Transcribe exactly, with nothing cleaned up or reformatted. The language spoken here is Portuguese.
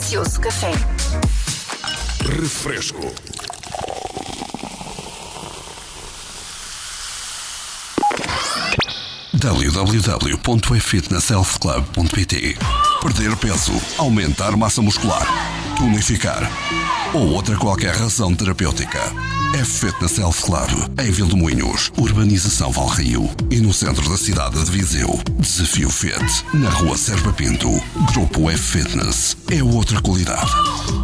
delicioso café. Refresco. w w w ponto e fitness health club ponto p t. Perder peso, aumentar massa muscular, tonificar ou outra qualquer razão terapêutica. F-Fitness Health Club, em Vilmoinhos, Urbanização Valrio, e no centro da cidade de Viseu. Desafio Fit, na rua Serpa Pinto. Grupo F-Fitness é outra qualidade.